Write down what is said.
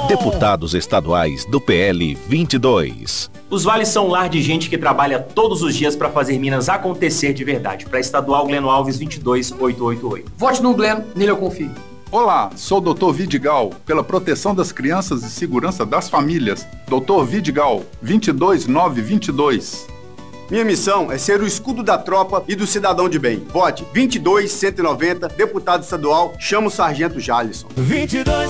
Deputados estaduais do PL 22. Os vales são um lar de gente que trabalha todos os dias para fazer Minas acontecer de verdade. Para estadual Gleno Alves 22888. Vote no Gleno, nele eu confio. Olá, sou o Dr. Vidigal, pela proteção das crianças e segurança das famílias. Dr. Vidigal, 22922. Minha missão é ser o escudo da tropa e do cidadão de bem. Vote 22190, deputado estadual, chama o Sargento Jalisson.